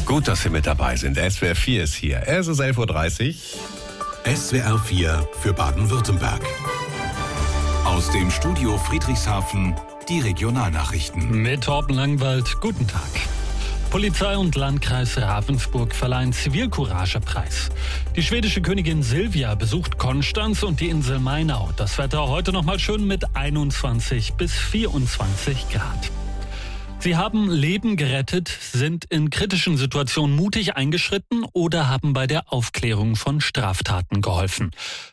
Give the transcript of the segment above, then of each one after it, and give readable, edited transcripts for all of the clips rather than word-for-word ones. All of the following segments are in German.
Gut, dass Sie mit dabei sind. SWR 4 ist hier. Es ist 11.30 Uhr. SWR 4 für Baden-Württemberg. Aus dem Studio Friedrichshafen die Regionalnachrichten. Mit Torben Langwald, guten Tag. Polizei und Landkreis Ravensburg verleihen Zivilcouragepreis. Die schwedische Königin Silvia besucht Konstanz und die Insel Mainau. Das Wetter heute noch mal schön mit 21 bis 24 Grad. Sie haben Leben gerettet, sind in kritischen Situationen mutig eingeschritten oder haben bei der Aufklärung von Straftaten geholfen.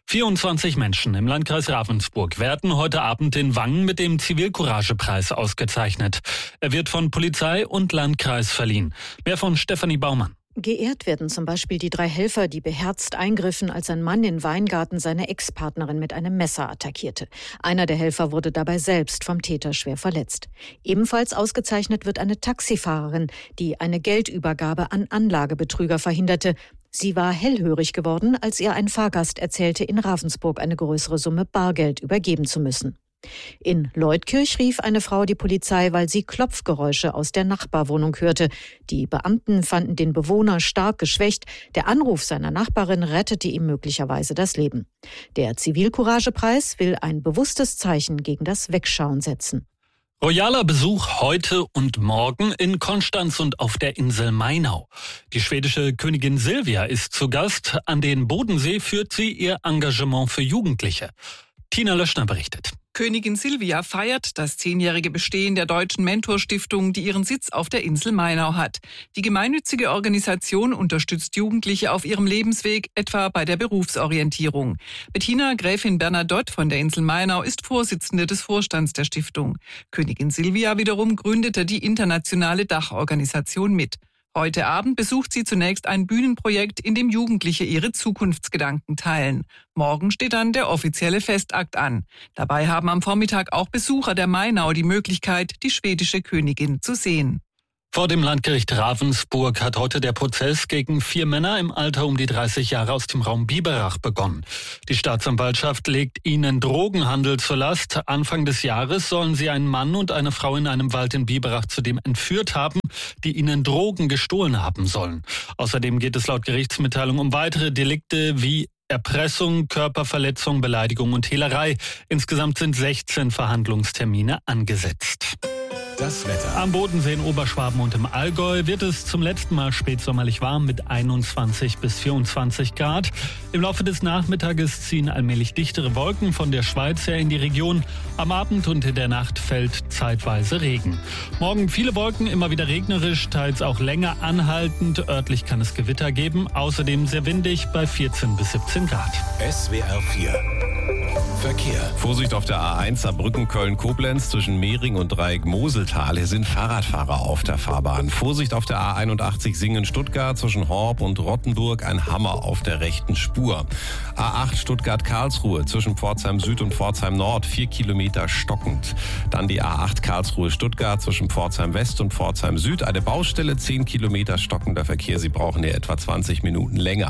24 Menschen im Landkreis Ravensburg werden heute Abend in Wangen mit dem Zivilcouragepreis ausgezeichnet. Er wird von Polizei und Landkreis verliehen. Mehr von Stefanie Baumann. Geehrt werden zum Beispiel die 3 Helfer, die beherzt eingriffen, als ein Mann in Weingarten seine Ex-Partnerin mit einem Messer attackierte. Einer der Helfer wurde dabei selbst vom Täter schwer verletzt. Ebenfalls ausgezeichnet wird eine Taxifahrerin, die eine Geldübergabe an Anlagebetrüger verhinderte. Sie war hellhörig geworden, als ihr ein Fahrgast erzählte, in Ravensburg eine größere Summe Bargeld übergeben zu müssen. In Leutkirch rief eine Frau die Polizei, weil sie Klopfgeräusche aus der Nachbarwohnung hörte. Die Beamten fanden den Bewohner stark geschwächt. Der Anruf seiner Nachbarin rettete ihm möglicherweise das Leben. Der Zivilcouragepreis will ein bewusstes Zeichen gegen das Wegschauen setzen. Royaler Besuch heute und morgen in Konstanz und auf der Insel Mainau. Die schwedische Königin Silvia ist zu Gast. An den Bodensee führt sie ihr Engagement für Jugendliche. Tina Löschner berichtet. Königin Silvia feiert das 10-jährige Bestehen der Deutschen Mentorstiftung, die ihren Sitz auf der Insel Mainau hat. Die gemeinnützige Organisation unterstützt Jugendliche auf ihrem Lebensweg, etwa bei der Berufsorientierung. Bettina Gräfin Bernadotte von der Insel Mainau ist Vorsitzende des Vorstands der Stiftung. Königin Silvia wiederum gründete die internationale Dachorganisation mit. Heute Abend besucht sie zunächst ein Bühnenprojekt, in dem Jugendliche ihre Zukunftsgedanken teilen. Morgen steht dann der offizielle Festakt an. Dabei haben am Vormittag auch Besucher der Mainau die Möglichkeit, die schwedische Königin zu sehen. Vor dem Landgericht Ravensburg hat heute der Prozess gegen 4 Männer im Alter um die 30 Jahre aus dem Raum Biberach begonnen. Die Staatsanwaltschaft legt ihnen Drogenhandel zur Last. Anfang des Jahres sollen sie einen Mann und eine Frau in einem Wald in Biberach zudem entführt haben, die ihnen Drogen gestohlen haben sollen. Außerdem geht es laut Gerichtsmitteilung um weitere Delikte wie Erpressung, Körperverletzung, Beleidigung und Hehlerei. Insgesamt sind 16 Verhandlungstermine angesetzt. Das Wetter. Am Bodensee in Oberschwaben und im Allgäu wird es zum letzten Mal spätsommerlich warm mit 21 bis 24 Grad. Im Laufe des Nachmittages ziehen allmählich dichtere Wolken von der Schweiz her in die Region. Am Abend und in der Nacht fällt zeitweise Regen. Morgen viele Wolken, immer wieder regnerisch, teils auch länger anhaltend. Örtlich kann es Gewitter geben. Außerdem sehr windig bei 14 bis 17 Grad. SWR 4 Verkehr. Vorsicht auf der A1 Saarbrücken, Köln, Koblenz zwischen Mehring und Dreieck Moseltal. Hier sind Fahrradfahrer auf der Fahrbahn. Vorsicht auf der A81 Singen-Stuttgart zwischen Horb und Rottenburg. Ein Hammer auf der rechten Spur. A8 Stuttgart-Karlsruhe zwischen Pforzheim Süd und Pforzheim Nord. 4 Kilometer stockend. Dann die A8 Karlsruhe-Stuttgart zwischen Pforzheim West und Pforzheim Süd. Eine Baustelle, 10 Kilometer stockender Verkehr. Sie brauchen hier etwa 20 Minuten länger.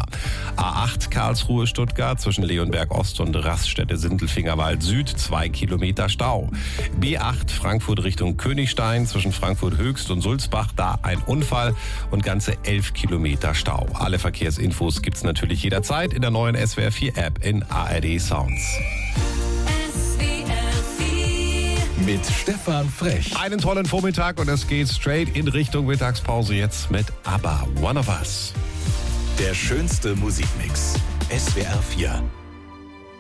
A8 Karlsruhe-Stuttgart zwischen Leonberg Ost und Raststätte-Sindelfingerwald Süd. 2 Kilometer Stau. B8 Frankfurt Richtung Königstein zwischen Frankfurt Höchst und Sulzbach. Da ein Unfall und ganze 11 Kilometer Stau. Alle Verkehrsinfos gibt's natürlich jederzeit in der neuen SWR 4 App in ARD Sounds. Mit Stefan Frech. Einen tollen Vormittag und es geht straight in Richtung Mittagspause jetzt mit ABBA, One of Us. Der schönste Musikmix. SWR 4.